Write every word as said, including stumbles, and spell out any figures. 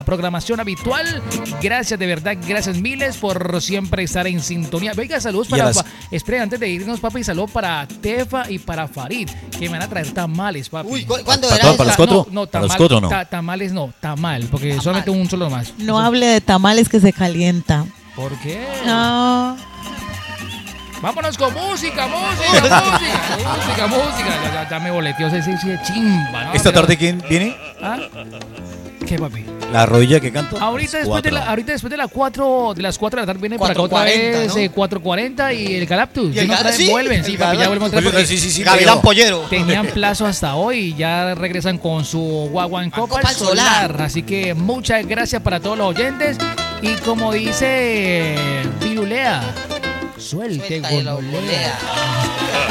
programación habitual. Gracias, de verdad, gracias miles por siempre estar en sintonía. Venga, saludos para... las... Pa, espera, antes de irnos, papi, saludos para Tefa y para Farid, que me van a traer tamales, papi. Uy, ¿cuándo ¿Para, era para eso? los cuatro? No, no, ¿Para los tamal, cuatro no? ta, tamales no, tamal, porque Tamal. solamente un solo más. No hable de tamales que se calienta. ¿Por qué? No. Vámonos con música, música, música, música, música. Ya, ya, ya me boleteó ese sí, sí, de chimba, ¿no? ¿Esta Pero- tarde quién viene? ¿Ah? ¿Qué, papi? ¿La rodilla que canta? Ahorita después, de la, ahorita después de, la cuatro, de las cuatro de la tarde viene para acá otra cuatro cuarenta, vez ¿no? eh, cuatro cuarenta y el Galactus. ¿Y el Sí, nos Gal- traen, sí? vuelven, ¿El sí, papi, ya Gal- vuelven otra vez. Pues, porque sí, sí, sí, Gavilán pero- Pollero. Tenían plazo hasta hoy y ya regresan con su guaguancó Guaguancó al solar. solar. Así que muchas gracias para todos los oyentes. Y como dice Pirulea, suelte Suéltale la gololea. golea.